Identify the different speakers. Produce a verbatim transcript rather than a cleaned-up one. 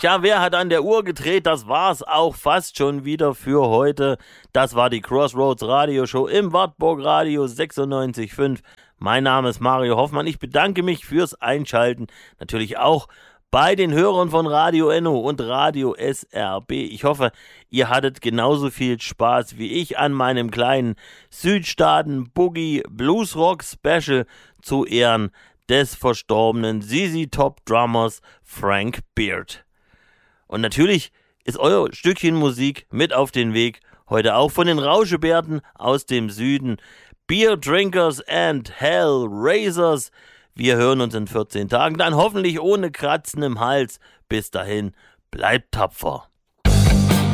Speaker 1: Tja, wer hat an der Uhr gedreht? Das war's auch fast schon wieder für heute. Das war die Crossroads Radioshow im Wartburg Radio sechsundneunzig Komma fünf. Mein Name ist Mario Hoffmann. Ich bedanke mich fürs Einschalten. Natürlich auch bei den Hörern von Radio Enno und Radio S R B. Ich hoffe, ihr hattet genauso viel Spaß wie ich an meinem kleinen Südstaaten Boogie Blues Rock Special zu Ehren des verstorbenen Z Z Top Drummers Frank Beard. Und natürlich ist euer Stückchen Musik mit auf den Weg heute auch von den Rauschebärten aus dem Süden. Beer Drinkers and Hell Raisers. Wir hören uns in vierzehn Tagen, dann hoffentlich ohne Kratzen im Hals. Bis dahin, bleibt tapfer.